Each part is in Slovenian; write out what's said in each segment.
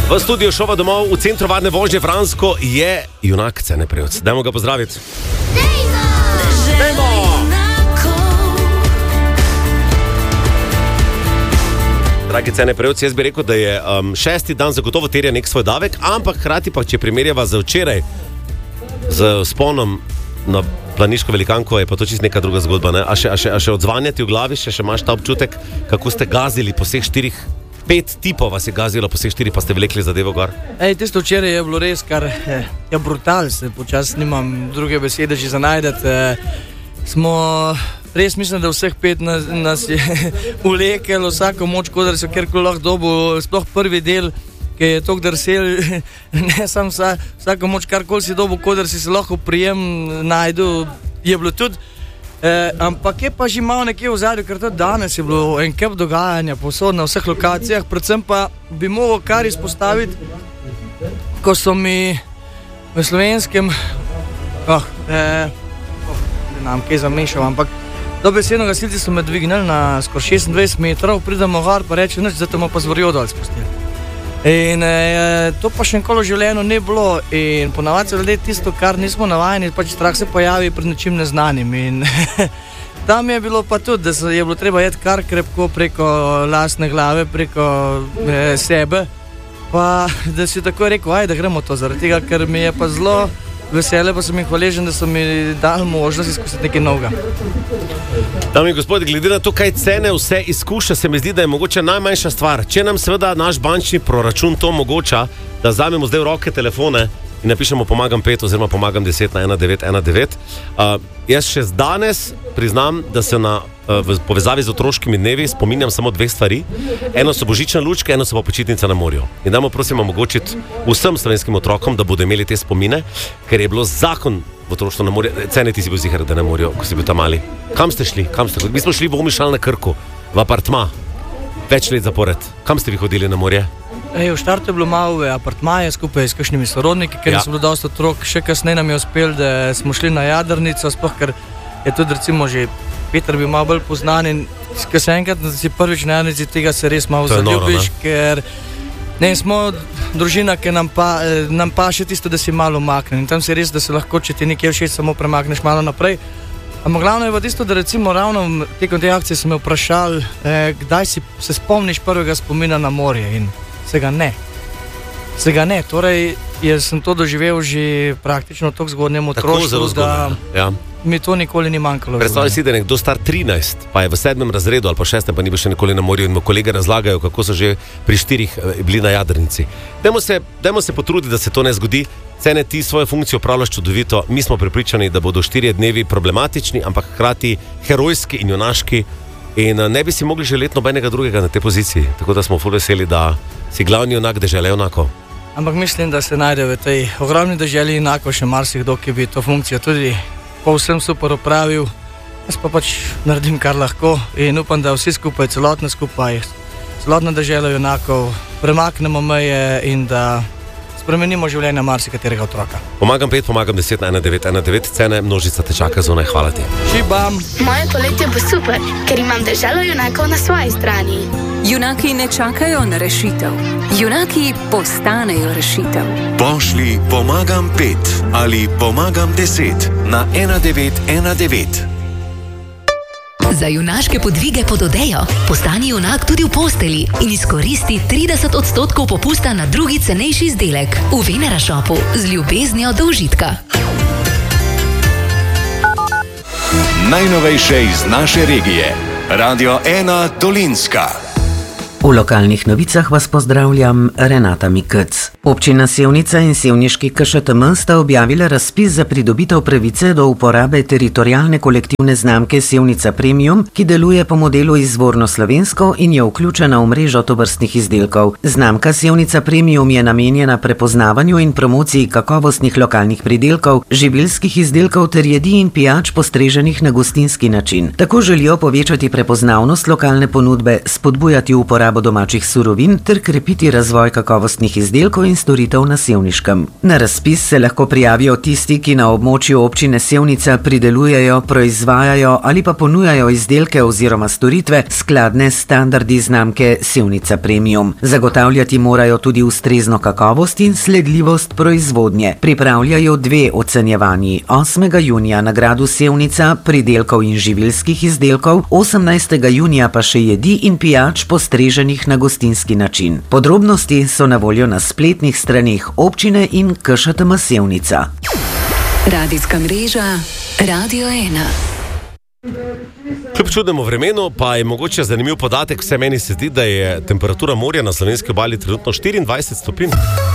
V studiu šova domov v centru varne vožnje Fransko je junak Cene Prevc. Dajmo ga pozdraviti. Dajmo! Dragi Cene Prevc, jaz bi rekel, da je šesti dan zagotovo terja nek svoj davek, ampak hkrati pa, če primerjava za včeraj z sponom na planiško velikanko, je pa to čisto neka druga zgodba, ne? A še odzvanjati v glavi, še imaš ta občutek, kako ste gazili po vseh 5 tipov vas je gazilo, po vseh 4 pa ste vlekli zadevo gor? Tisto včeraj je bilo res kar brutal, se počas nimam druge besede že za najdeti. Smo res, mislim, da vseh 5 nas je vlekel, vsako moč, kodar so kjerkoli lahko dobu, sploh prvi del, ki je tok drsel, ne sam vsako moč, karkoli si dobu, kodar si se lahko prijem najdu, je bilo tudi. Ampak je pa že malo nekje v zadju, ker tudi danes je bilo en kup dogajanja povsod na vseh lokacijah, predvsem pa bi mogel kar izpostaviti, ko so mi v slovenskem ne znam kaj zamešal, ampak dobesedno gasilci so me dvignili na skoraj 26 metrov, pridemo gor pa reče, zdaj te bomo pa z vrjo dol spustili. In to pa še nikoli v življenju ne bilo in ponavadi se ljudje tisto, kar nismo navajeni, pač strah se pojavi pred nečim neznanim in tam je bilo pa tudi, da je bilo treba jeti kar krepko preko lastne glave, preko sebe, pa da si tako rekel, ajde, da gremo to, zaradi tega, ker mi je pa zelo vesele, pa sem jim hvaležen, da so mi dali možnost izkusiti nekaj novega. Dame in gospodi, glede na to, kaj Cene vse izkuša, se mi zdi, da je mogoče najmanjša stvar. Če nam seveda naš bančni proračun to omogoča, da vzamemo zdaj v roke telefone in napišemo pomagam 5 oziroma pomagam 10 na 1919. Jaz še danes priznam, da se v povezavi z otroškimi dnevi spominjam samo 2 stvari. Eno so božične lučke, eno so pa počitnice na morju. In dajmo prosim omogočiti vsem slovenskim otrokom, da bodo imeli te spomine, ker je bilo zakon v otroštvo na morju. Cene, ti si bil ziher, da na morju, ko si bil tam mali. Kam ste šli? Mi smo šli v Omišalj na Krku, v apartma, 5 let zapored. Kam ste vi hodili na morje? V štartu je bilo malo v apartmaje skupaj s kakšnimi sorodniki, ker so bilo dosta otrok. Še kasneje nam je uspel, da smo šli na jadrnico, sploh ker je tudi recimo že Peter bil malo bolj poznan in ko se enkrat si prvič na jadrnici, tega se res malo zaljubiš, ker smo družina, ki nam pa še tisto, da si malo umakne. In tam si res, da se lahko, če ti nekje všeč, samo premakneš malo naprej. Ampak glavno je pa tisto, da recimo ravno tekom te akcije so me vprašali, kdaj se spomniš prvega spomina na morje in se ga ne. Torej, jaz sem to doživel že praktično v tako zgodnjem otroštvu, da mi to nikoli ni manjkalo. Predstavljaj si, da je nekdo star 13, pa je v 7. razredu ali pa 6. pa ni bil še nikoli na morju in mu kolege razlagajo, kako so že pri 4 bili na jadrnici. Dajmo se potruditi, da se to ne zgodi. Cene, ti svojo funkcijo opravljaš čudovito. Mi smo prepričani, da bodo 4 dnevi problematični, ampak hkrati herojski in junaški. In ne bi si mogli želeti nobenega drugega na tej poziciji. Tako da smo ful veseli, da si glavni junak dežele junakov. Ampak mislim, da se najde v tej ogromni deželi junakov še marsikdo, ki bi to funkcijo tudi povsem super opravil. Jaz pa pač naredim, kar lahko in upam, da vsi skupaj, celotna dežela junakov, premaknemo meje in da spremenimo življenje marsikaterega otroka. Pomagam 5, pomagam 10 na 1919. Cene, množica te čaka zunaj, hvala ti. Žibam! Moje poletje bo super, ker imam deželo junakov na svoji strani. Junaki ne čakajo na rešitev. Junaki postanejo rešitev. Pošli pomagam 5 ali pomagam 10 na 1919. Za junaške podvige pod odejo postani junak tudi v posteli in izkoristi 30% popusta na drugi cenejši izdelek v Venera Shopu z ljubeznijo do užitka. Najnovejše iz naše regije. Radio 1 Dolinska. V lokalnih novicah vas pozdravljam, Renata Mikec. Občina Sevnica in sevniški KŠTM sta objavila razpis za pridobitev pravice do uporabe teritorialne kolektivne znamke Sevnica Premium, ki deluje po modelu izvorno slovensko in je vključena v mrežo tovrstnih izdelkov. Znamka Sevnica Premium je namenjena prepoznavanju in promociji kakovostnih lokalnih pridelkov, živilskih izdelkov ter jedi in pijač postreženih na gostinski način. Tako želijo povečati prepoznavnost lokalne ponudbe, spodbujati uporabo uporabo domačih surovin ter krepiti razvoj kakovostnih izdelkov in storitev na Sevniškem. Na razpis se lahko prijavijo tisti, ki na območju občine Sevnica pridelujejo, proizvajajo ali pa ponujajo izdelke oziroma storitve skladne s standardi znamke Sevnica Premium. Zagotavljati morajo tudi ustrezno kakovost in sledljivost proizvodnje. Pripravljajo 2 ocenjevanji. 8. junija na gradu Sevnica pridelkov in živilskih izdelkov, 18. junija pa še jedi in pijač postreženih na gostinski način. Podrobnosti so na voljo na spletnih straneh občine in KŠTM Sevnica. Radijska mreža Radio 1. Kljub čudnemu vremenu pa je mogoče zanimiv podatek, vse meni se zdi, da je temperatura morja na slovenski obali trenutno 24 stopinj.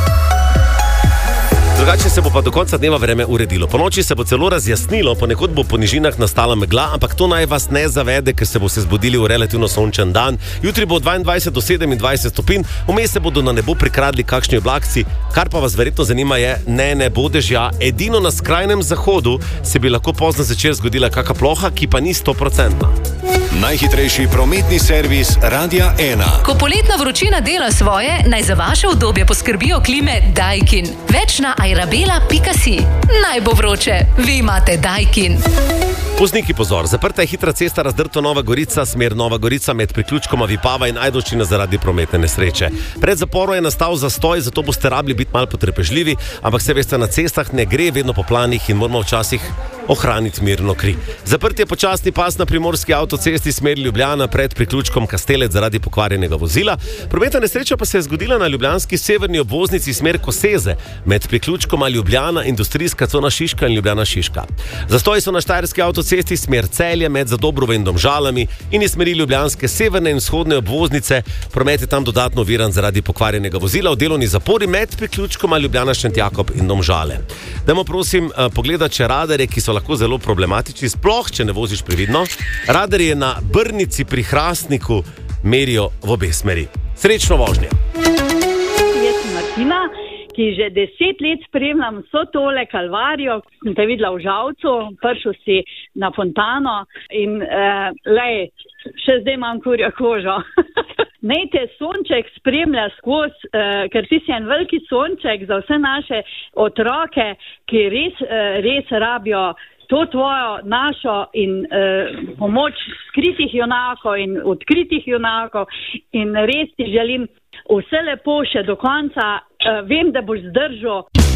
Drugače se bo pa do konca dneva vreme uredilo. Po noči se bo celo razjasnilo, ponekod bo po nižinah nastala megla, ampak to naj vas ne zavede, ker se bo se zbudili v relativno sončen dan. Jutri bo 22 do 27 stopinj, vmes se bodo na nebo prikradli kakšni oblakci, kar pa vas verjetno zanima je, ne bo dežja. Edino na skrajnem zahodu se bi lahko pozno zvečer zgodila kaka ploha, ki pa ni 100%. Najhitrejši prometni servis Radia 1. Ko poletna vročina dela svoje, naj za vaše udobje poskrbijo klime Daikin. Več na airabela.si. Naj bo vroče, vi imate Daikin. Vozniki pozor, zaprta je hitra cesta Razdrto Nova Gorica, smer Nova Gorica med priključkoma Vipava in Ajdovščina zaradi prometne nesreče. Pred zaporom je nastal zastoj, zato boste rabili biti malo potrpežljivi, ampak se veste, na cestah ne gre vedno po planih in moramo včasih ohraniti mirno kri. Zaprt je počasni pas na primorski avtocesti smer Ljubljana pred priključkom Kastelec zaradi pokvarjenega vozila. Prometna nesreča pa se je zgodila na ljubljanski severni obvoznici smer Koseze med priključkoma Ljubljana, industrijska cona Šiška in Ljubljana Šiška. Zastoji so na štajerski avtocesti smer Celje med Zadobrovo in Domžalami in iz smeri ljubljanske severne in vzhodne obvoznice. Promet je tam dodatno oviran zaradi pokvarjenega vozila v delovni zapori med priključkoma Ljubljana Šentjakob in Domžale. Dajmo prosim pogledati še radarje, ki so lahko zelo problematični, sploh če ne voziš previdno. Radarji na Brnici pri Hrastniku merijo v obe smeri. Srečno vožnje. Jaz sem Martina, ki že 10 let spremljam vso tole kalvarijo. Sem te videla v Žalcu, prišel si na Fontano in še zdaj imam kurjo kožo. Naj te sonček spremlja skozi, ker ti si en veliki sonček za vse naše otroke, ki res rabijo to tvojo, našo in pomoč skritih junakov in odkritih junakov in res ti želim vse lepo še do konca. Vem, da boš zdržal.